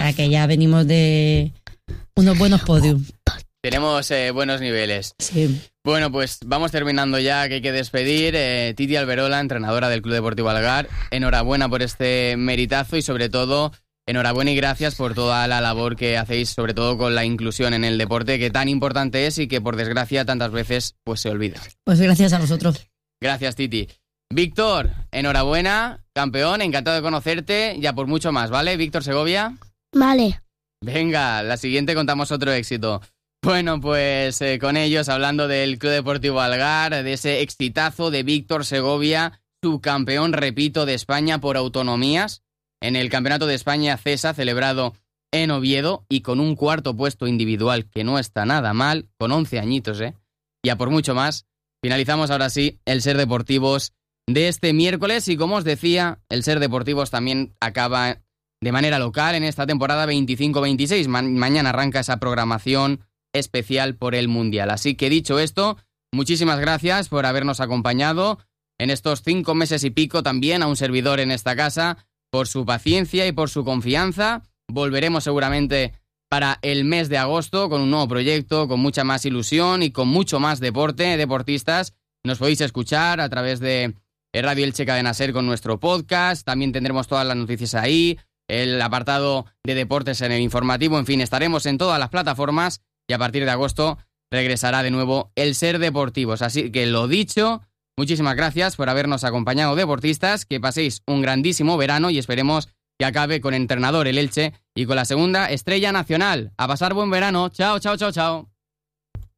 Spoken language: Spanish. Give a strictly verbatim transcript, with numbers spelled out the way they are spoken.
sea que ya venimos de unos buenos podios. Tenemos eh, buenos niveles. Sí. Bueno, pues vamos terminando ya, que hay que despedir. Eh, Titi Alberola, entrenadora del Club Deportivo Algar, enhorabuena por este meritazo y sobre todo, enhorabuena y gracias por toda la labor que hacéis, sobre todo con la inclusión en el deporte, que tan importante es y que por desgracia tantas veces pues se olvida. Pues gracias a vosotros. Gracias, Titi. Víctor, enhorabuena, campeón, encantado de conocerte, ya por mucho más, ¿vale? Víctor Segovia. Vale. Venga, la siguiente contamos otro éxito. Bueno, pues eh, con ellos, hablando del Club Deportivo Algar, de ese exitazo de Víctor Segovia, subcampeón, repito, de España por autonomías, en el Campeonato de España CESA, celebrado en Oviedo, y con un cuarto puesto individual, que no está nada mal, con once añitos, ¿eh? Y a por mucho más, finalizamos ahora sí el Ser Deportivos de este miércoles, y como os decía, el Ser Deportivos también acaba de manera local en esta temporada veinticinco veintiséis. Ma- mañana arranca esa programación especial por el Mundial. Así que dicho esto, muchísimas gracias por habernos acompañado en estos cinco meses y pico, también a un servidor en esta casa, por su paciencia y por su confianza. Volveremos seguramente para el mes de agosto con un nuevo proyecto, con mucha más ilusión y con mucho más deporte, deportistas. Nos podéis escuchar a través de Radio Elche Cadena Ser con nuestro podcast. También tendremos todas las noticias ahí, el apartado de deportes en el informativo. En fin, estaremos en todas las plataformas. Y a partir de agosto regresará de nuevo el Ser Deportivos. Así que lo dicho, muchísimas gracias por habernos acompañado, deportistas. Que paséis un grandísimo verano y esperemos que acabe con entrenador el Elche y con la segunda estrella nacional. A pasar buen verano. Chao, chao, chao, chao.